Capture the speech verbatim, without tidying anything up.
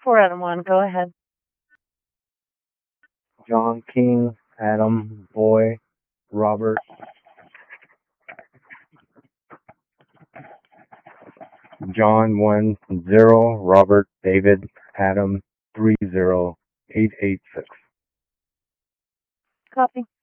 four Adam one. Go ahead. John King, Adam, Boy, Robert, John one zero, Robert, David, Adam three zero eight eight six. Copy.